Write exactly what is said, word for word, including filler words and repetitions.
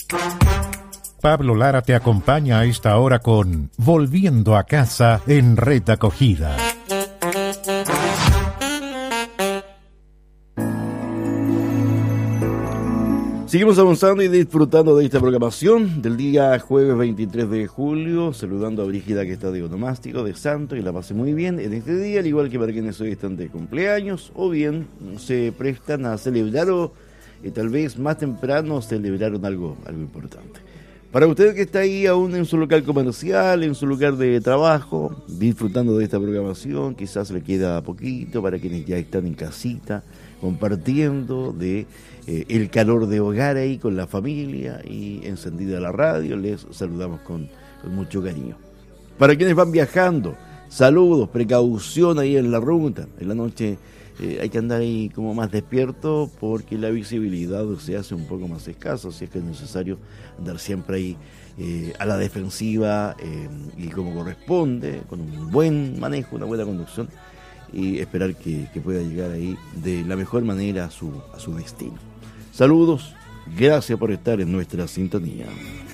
Pablo Lara te acompaña a esta hora con Volviendo a Casa en Red Acogida. Seguimos avanzando y disfrutando de esta programación del día jueves veintitrés de julio, saludando a Brígida, que está de onomástico, de santo, y la pase muy bien en este día, al igual que para quienes hoy están de cumpleaños o bien se prestan a celebrar o eh, tal vez más temprano celebraron algo, algo importante. Para usted que está ahí aún en su local comercial, en su lugar de trabajo, disfrutando de esta programación, quizás le queda poquito para quienes ya están en casita, compartiendo de eh, el calor de hogar ahí con la familia y encendida la radio, les saludamos con, con mucho cariño. Para quienes van viajando, saludos, precaución ahí en la ruta, en la noche eh, hay que andar ahí como más despierto porque la visibilidad se hace un poco más escasa, así es que es necesario andar siempre ahí eh, a la defensiva eh, y como corresponde, con un buen manejo, una buena conducción, y esperar que, que pueda llegar ahí de la mejor manera a su, a su destino. Saludos, gracias por estar en nuestra sintonía.